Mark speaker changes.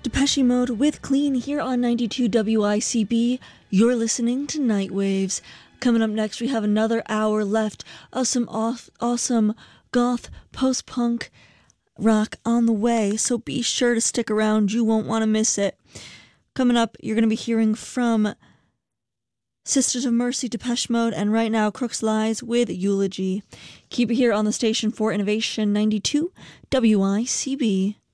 Speaker 1: Depeche Mode with Clean here on 92 WICB. You're listening to Nightwaves. Coming up next, we have another hour left of some awesome goth post-punk rock on the way, so be sure to stick around. You won't want to miss it. Coming up, you're going to be hearing from Sisters of Mercy, Depeche Mode, and right now, Crooks Lies with Eulogy. Keep it here on the station for Innovation 92 WICB.